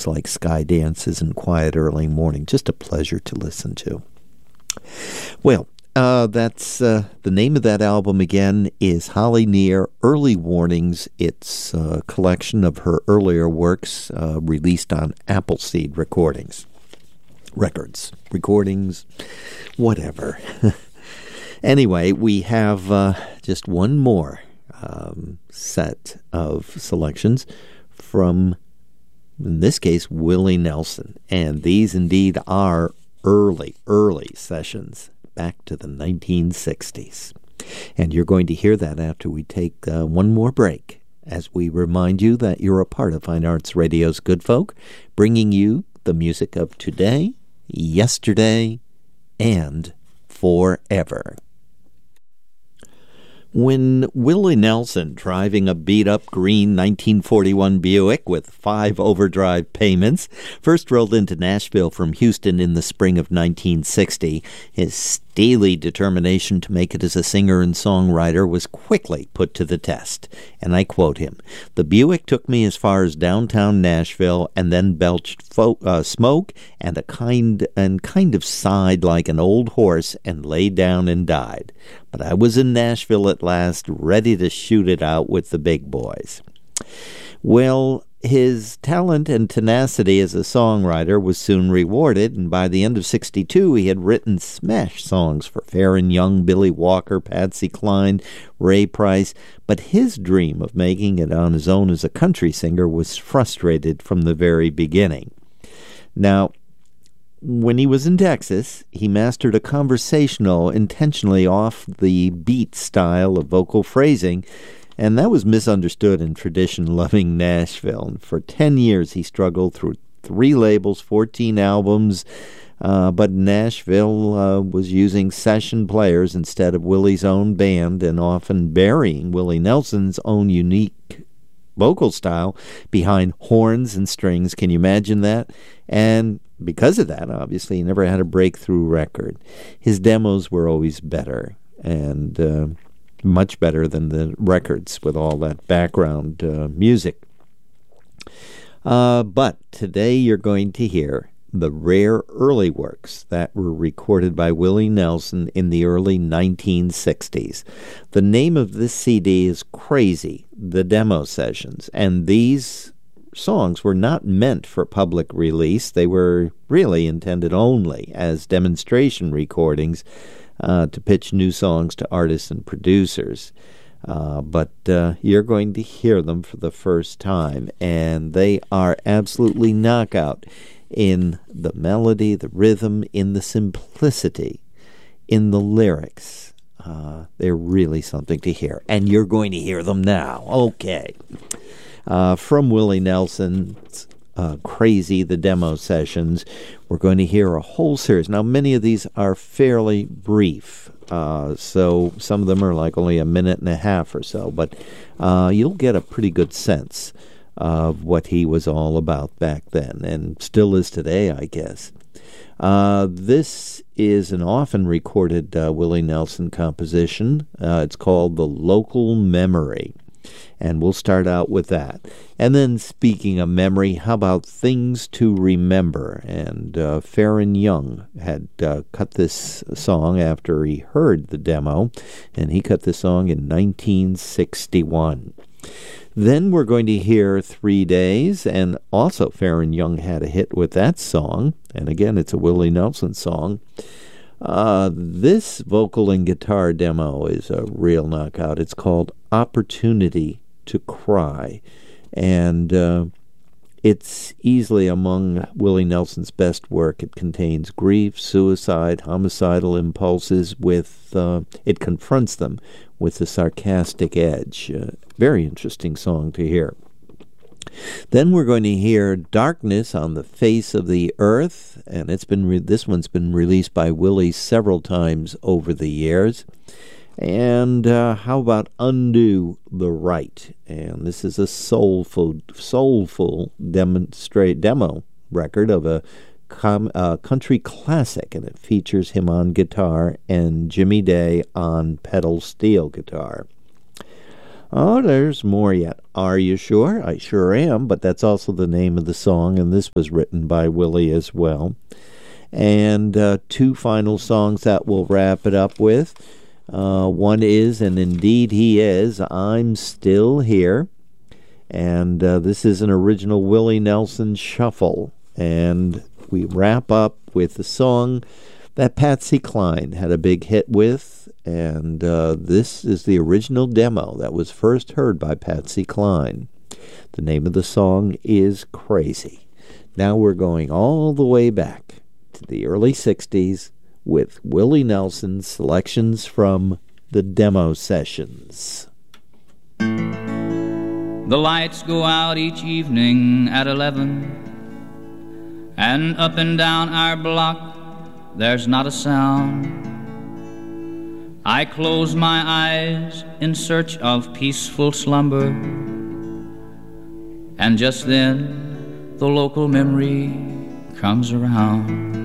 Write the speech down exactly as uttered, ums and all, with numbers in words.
songs like Sky Dances and Quiet Early Morning. Just a pleasure to listen to. Well, uh, that's uh, the name of that album again is Holly Near, Early Warnings. It's a collection of her earlier works uh, released on Appleseed Recordings. Records, recordings, whatever. Anyway, we have uh, just one more um, set of selections from, in this case, Willie Nelson. And these indeed are early, early sessions back to the nineteen sixties. And you're going to hear that after we take uh, one more break, as we remind you that you're a part of Fine Arts Radio's Good Folk, bringing you the music of today, yesterday, and forever. When Willie Nelson, driving a beat-up green nineteen forty-one Buick with five overdrive payments, first rolled into Nashville from Houston in the spring of nineteen sixty, his steely determination to make it as a singer and songwriter was quickly put to the test. And I quote him, "The Buick took me as far as downtown Nashville and then belched fo- uh, smoke and a kind and kind of sighed like an old horse and lay down and died. But I was in Nashville at last, ready to shoot it out with the big boys." Well, his talent and tenacity as a songwriter was soon rewarded, and by the end of sixty-two he had written smash songs for Faron Young, Billy Walker, Patsy Cline, Ray Price, but his dream of making it on his own as a country singer was frustrated from the very beginning. Now, when he was in Texas, he mastered a conversational, intentionally off-the-beat style of vocal phrasing, and that was misunderstood in tradition-loving Nashville. And for ten years, he struggled through three labels, fourteen albums, uh, but Nashville uh, was using session players instead of Willie's own band, and often burying Willie Nelson's own unique vocal style behind horns and strings. Can you imagine that? And because of that, obviously, he never had a breakthrough record. His demos were always better, and uh, much better than the records with all that background uh, music. Uh, but today you're going to hear the rare early works that were recorded by Willie Nelson in the early nineteen sixties. The name of this C D is Crazy, the Demo Sessions, and these songs were not meant for public release. They were really intended only as demonstration recordings uh, to pitch new songs to artists and producers. Uh, but uh, you're going to hear them for the first time, and they are absolutely knockout in the melody, the rhythm, in the simplicity, in the lyrics. Uh, they're really something to hear, and you're going to hear them now. Okay. Uh, from Willie Nelson's uh, Crazy, the Demo Sessions, we're going to hear a whole series. Now, many of these are fairly brief, uh, so some of them are like only a minute and a half or so, but uh, you'll get a pretty good sense of what he was all about back then, and still is today, I guess. Uh, this is an often recorded uh, Willie Nelson composition. Uh, it's called The Local Memory. And we'll start out with that. And then, speaking of memory, how about Things to Remember? And uh, Faron Young had uh, cut this song after he heard the demo, and he cut this song in nineteen sixty-one. Then we're going to hear Three Days, and also Faron Young had a hit with that song. And again, it's a Willie Nelson song. Uh, this vocal and guitar demo is a real knockout. It's called Opportunity to Cry, and uh, it's easily among Willie Nelson's best work. It contains grief, suicide, homicidal impulses. With uh, it confronts them with a sarcastic edge. Uh, very interesting song to hear. Then we're going to hear Darkness on the Face of the Earth, and it's been re- this one's been released by Willie several times over the years. And uh, how about Undo the Right? And this is a soulful, soulful demonstrate demo record of a com- uh, country classic, and it features him on guitar and Jimmy Day on pedal steel guitar. Oh, there's more yet. Are you sure? I sure am, but that's also the name of the song, and this was written by Willie as well. And uh, two final songs that we'll wrap it up with. Uh, one is, and indeed he is, I'm Still Here. And uh, this is an original Willie Nelson shuffle. And we wrap up with the song that Patsy Cline had a big hit with, and uh, this is the original demo that was first heard by Patsy Cline. The name of the song is Crazy. Now we're going all the way back to the early sixties with Willie Nelson's selections from the demo sessions. The lights go out each evening at eleven, and up and down our block there's not a sound. I close my eyes in search of peaceful slumber, and just then the local memory comes around.